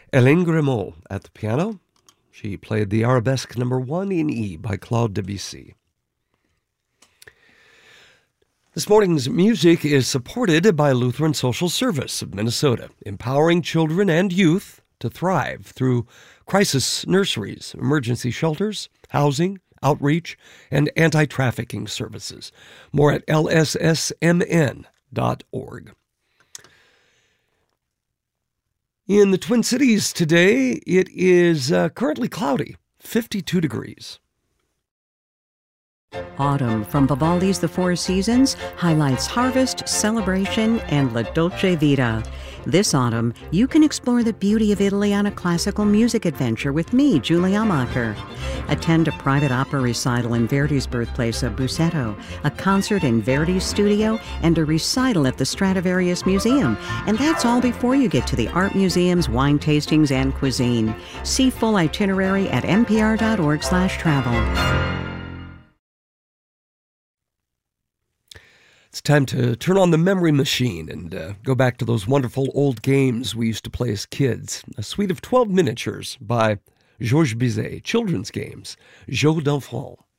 Hélène Grimaud at the piano. She played the Arabesque No. 1 in E by Claude Debussy. This morning's music is supported by Lutheran Social Service of Minnesota, empowering children and youth to thrive through crisis nurseries, emergency shelters, housing, outreach, and anti-trafficking services. More at lssmn.org. In the Twin Cities today, it is currently cloudy, 52 degrees. Autumn from Vivaldi's The Four Seasons highlights harvest, celebration, and La Dolce Vita. This autumn, you can explore the beauty of Italy on a classical music adventure with me, Julie Amacher. Attend a private opera recital in Verdi's birthplace of Busseto, a concert in Verdi's studio, and a recital at the Stradivarius Museum. And that's all before you get to the art museums, wine tastings, and cuisine. See full itinerary at npr.org/travel. It's time to turn on the memory machine and go back to those wonderful old games we used to play as kids. A suite of 12 miniatures by Georges Bizet, children's games, Jeux d'enfants.